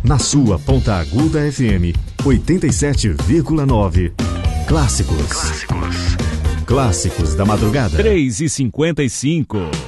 Na sua Ponta Aguda FM 87,9. Clássicos da madrugada. 3h55.